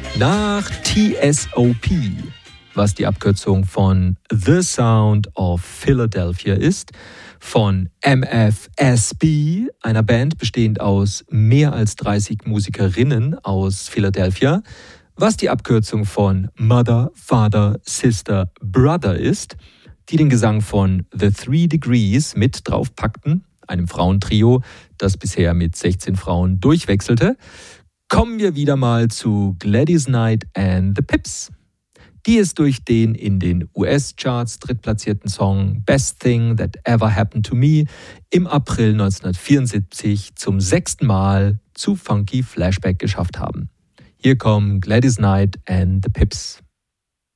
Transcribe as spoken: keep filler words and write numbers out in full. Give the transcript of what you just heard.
Nach T S O P, was die Abkürzung von The Sound of Philadelphia ist, von M F S B, einer Band bestehend aus mehr als dreißig Musikerinnen aus Philadelphia, was die Abkürzung von Mother, Father, Sister, Brother ist, die den Gesang von The Three Degrees mit draufpackten, einem Frauentrio, das bisher mit sechzehn Frauen durchwechselte, kommen wir wieder mal zu Gladys Knight and the Pips, die es durch den in den U S-Charts drittplatzierten Song Best Thing That Ever Happened to Me im April neunzehnhundertvierundsiebzig zum sechsten Mal zu Funky Flashback geschafft haben. Hier kommen Gladys Knight and the Pips.